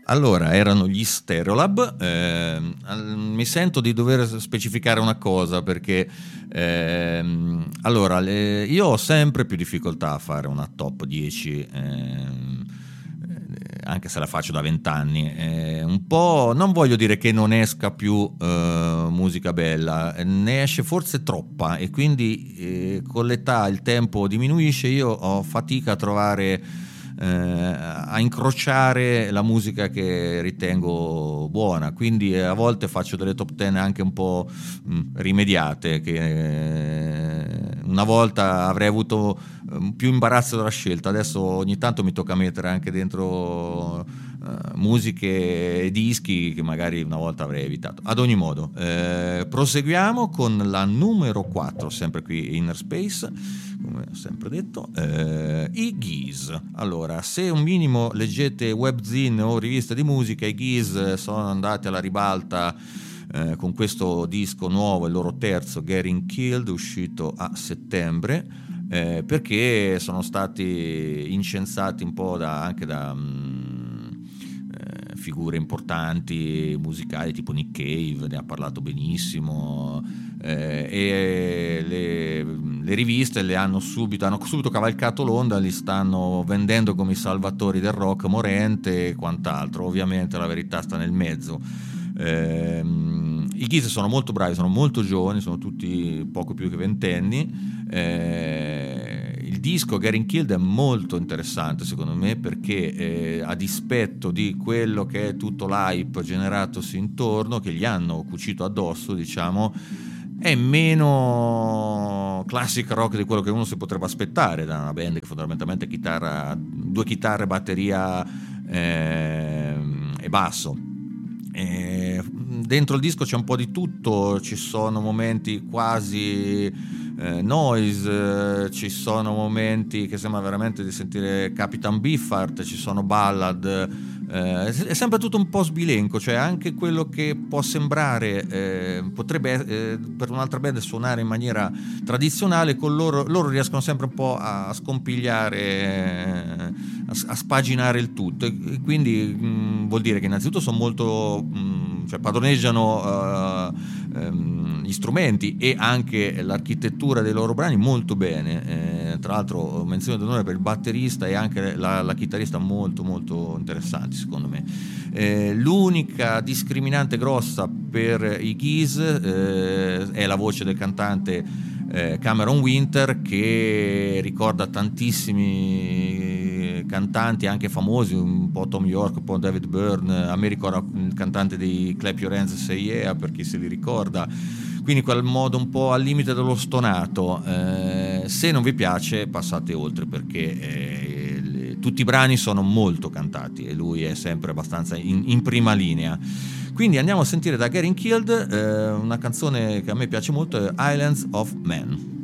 Allora, erano gli Stereolab. Mi sento di dover specificare una cosa perché allora, io ho sempre più difficoltà a fare una top 10, anche se la faccio da 20 anni. Un po', non voglio dire che non esca più musica bella, ne esce forse troppa e quindi con l'età il tempo diminuisce, io ho fatica a trovare a incrociare la musica che ritengo buona, quindi a volte faccio delle top 10 anche un po' rimediate, che una volta avrei avuto più imbarazzo della scelta, adesso ogni tanto mi tocca mettere anche dentro musiche e dischi che magari una volta avrei evitato. Ad ogni modo, proseguiamo con la numero 4, sempre qui Inner Space, come ho sempre detto, i Gees. Allora, se un minimo leggete webzine o riviste di musica, i Gees sono andati alla ribalta con questo disco nuovo, il loro terzo, Getting Killed, uscito a settembre, perché sono stati incensati un po' anche da figure importanti musicali tipo Nick Cave, ne ha parlato benissimo, e le riviste hanno subito cavalcato l'onda, li stanno vendendo come i salvatori del rock morente e quant'altro. Ovviamente la verità sta nel mezzo. I Gees sono molto bravi, sono molto giovani, sono tutti poco più che ventenni. Il disco Getting Killed è molto interessante secondo me, perché a dispetto di quello che è tutto l'hype generatosi intorno, che gli hanno cucito addosso, diciamo, è meno classic rock di quello che uno si potrebbe aspettare da una band che fondamentalmente due chitarre, batteria e basso. Dentro il disco c'è un po' di tutto, ci sono momenti quasi noise, ci sono momenti che sembra veramente di sentire Capitan Beefheart, ci sono ballad, è sempre tutto un po' sbilenco, cioè anche quello che può sembrare potrebbe per un'altra band suonare in maniera tradizionale, con loro riescono sempre un po' a scompigliare, a spaginare il tutto, e quindi vuol dire che innanzitutto sono molto cioè padroneggiano gli strumenti e anche l'architettura dei loro brani molto bene, tra l'altro menzione d'onore per il batterista e anche la chitarrista, molto molto interessanti secondo me. L'unica discriminante grossa per i Gees è la voce del cantante Cameron Winter, che ricorda tantissimi cantanti anche famosi, un po' Tom York, un po' David Byrne. A me ricorda il cantante di Clap Your Hands Say Yeah, per chi se li ricorda, quindi quel modo un po' al limite dello stonato. Se non vi piace passate oltre, perché tutti i brani sono molto cantati e lui è sempre abbastanza in prima linea. Quindi andiamo a sentire da Getting Killed una canzone che a me piace molto, Islands of Men.